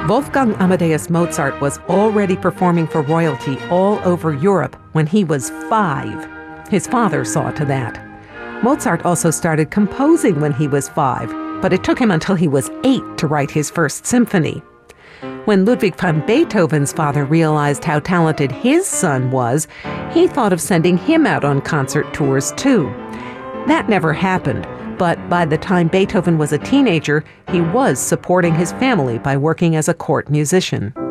Wolfgang Amadeus Mozart was already performing for royalty all over Europe when he was 5. His father saw to that. Mozart also started composing when he was 5, but it took him until he was 8 to write his first symphony. When Ludwig van Beethoven's father realized how talented his son was, he thought of sending him out on concert tours too. That never happened, but by the time Beethoven was a teenager, he was supporting his family by working as a court musician.